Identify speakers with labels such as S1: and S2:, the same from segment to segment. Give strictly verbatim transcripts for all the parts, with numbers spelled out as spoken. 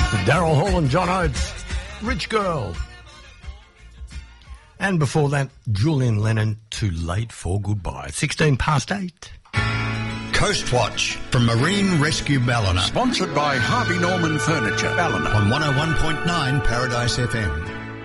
S1: Daryl Hall and John Oates, Rich Girl. And before that, Julian Lennon, Too Late for Goodbye. sixteen past eight.
S2: Coastwatch from Marine Rescue Ballina.
S3: Sponsored by Harvey Norman Furniture, Ballina.
S2: On one oh one point nine Paradise F M.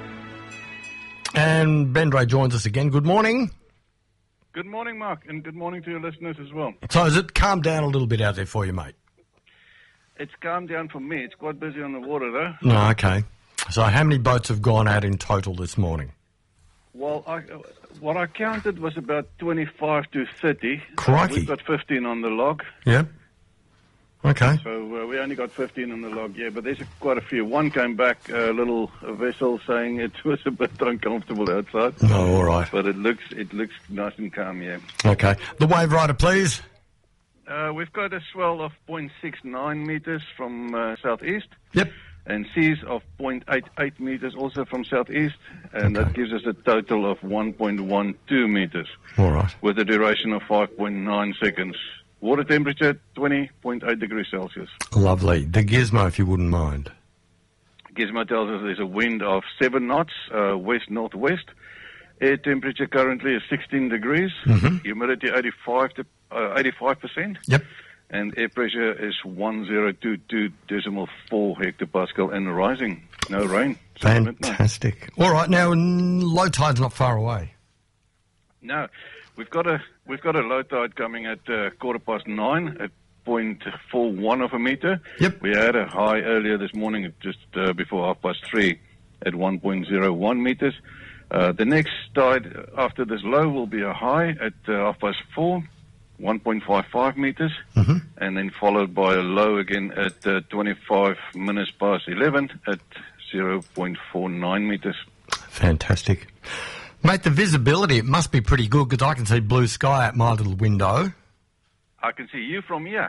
S1: And Ben Dray joins us again. Good morning.
S4: Good morning, Mark, and good morning to your listeners as well.
S1: So has it calmed down a little bit out there for you, mate?
S4: It's calmed down for me. It's quite busy on the water, though.
S1: No, okay. So how many boats have gone out in total this morning?
S4: Well, I, what I counted was about twenty-five to thirty.
S1: Crikey.
S4: Uh, we've got fifteen on the log.
S1: Yep. Okay.
S4: So uh, we only got fifteen on the log, yeah, but there's a, quite a few. One came back, a little a vessel, saying it was a bit uncomfortable outside.
S1: Oh, all right.
S4: But it looks it looks nice and calm, yeah.
S1: Okay. The wave rider, please.
S4: Uh, we've got a swell of zero point six nine metres from uh, southeast.
S1: Yep.
S4: And seas of zero point eight eight metres also from southeast, and
S1: Okay.
S4: that gives us a total of one point one two metres.
S1: All right.
S4: With a duration of five point nine seconds. Water temperature twenty point eight degrees Celsius.
S1: Lovely. The gizmo, if you wouldn't mind.
S4: Gizmo tells us there's a wind of seven knots, uh, west-northwest. Air temperature currently is sixteen degrees.
S1: Mhm.
S4: Humidity eighty-five to uh, eighty-five percent.
S1: Yep.
S4: And air pressure is one thousand twenty-two point four hectopascal and rising. No rain. Since midnight.
S1: Fantastic. All right. Now, n- low tide's not far away.
S4: No, we've got a we've got a low tide coming at uh, quarter past nine at zero point four one of a metre.
S1: Yep.
S4: We had a high earlier this morning, at just uh, before half past three, at one point zero one metres. Uh, the next tide after this low will be a high at uh, half past four, one point five five metres,
S1: Mhm.
S4: and then followed by a low again at uh, twenty-five minutes past eleven at zero point four nine metres.
S1: Fantastic. Mate, the visibility, it must be pretty good because I can see blue sky out my little window.
S4: I can see you from here.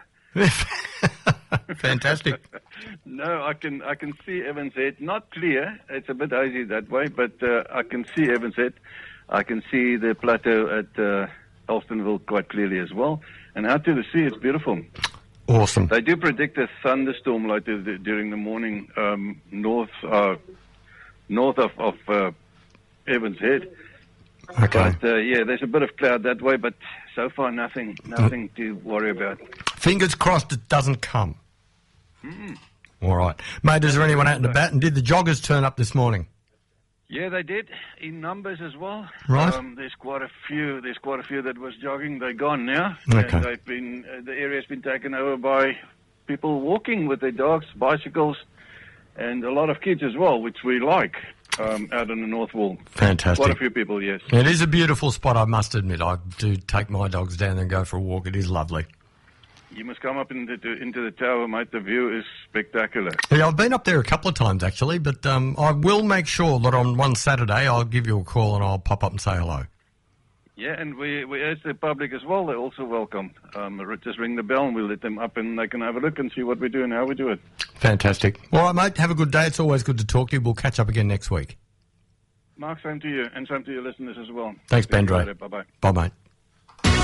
S1: Fantastic.
S4: No, I can I can see Evans Head. Not clear. It's a bit hazy that way, but uh, I can see Evans Head. I can see the plateau at uh, Elstonville quite clearly as well. And out to the sea, it's beautiful.
S1: Awesome.
S4: They do predict a thunderstorm later th- during the morning um, north uh, north of, of uh, Evans Head.
S1: Okay.
S4: But uh, yeah, there's a bit of cloud that way, but so far nothing nothing to worry about.
S1: Fingers crossed it doesn't come.
S4: Mm.
S1: All right. Mate, is there anyone out and about? And did the joggers turn up this morning?
S4: Yeah, they did, in numbers as well.
S1: Right.
S4: Um, there's quite a few. There's quite a few that was jogging. They're gone now,
S1: Okay.
S4: and they've been. Uh, the area's been taken over by people walking with their dogs, bicycles, and a lot of kids as well, which we like um, out on the North Wall.
S1: Fantastic.
S4: Quite a few people, yes.
S1: It is a beautiful spot, I must admit. I do take my dogs down and go for a walk. It is lovely.
S4: You must come up into the, into the tower, mate. The view is spectacular.
S1: Yeah, I've been up there a couple of times, actually, but um, I will make sure that on one Saturday I'll give you a call and I'll pop up and say hello.
S4: Yeah, and we, we urge the public as well. They're also welcome. Um, just ring the bell and we'll let them up and they can have a look and see what we do and how we do it.
S1: Fantastic. All right, mate, have a good day. It's always good to talk to you. We'll catch up again next week.
S4: Mark, same to you, and same to your listeners as well.
S1: Thanks, Ben Dray.
S4: Bye-bye.
S1: Bye, mate.